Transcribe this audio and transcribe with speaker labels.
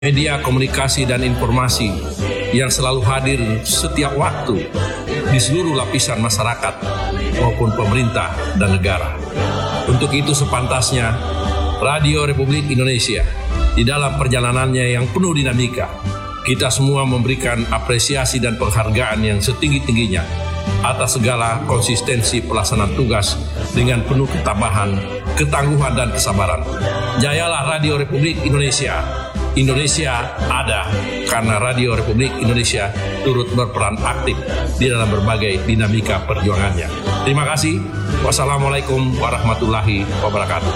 Speaker 1: media komunikasi dan informasi yang selalu hadir setiap waktu di seluruh lapisan masyarakat maupun pemerintah dan negara. Untuk itu sepantasnya Radio Republik Indonesia di dalam perjalanannya yang penuh dinamika, kita semua memberikan apresiasi dan penghargaan yang setinggi-tingginya atas segala konsistensi pelaksanaan tugas dengan penuh ketabahan, ketangguhan, dan kesabaran. Jayalah Radio Republik Indonesia. Indonesia ada karena Radio Republik Indonesia turut berperan aktif di dalam berbagai dinamika perjuangannya. Terima kasih. Wassalamualaikum warahmatullahi wabarakatuh.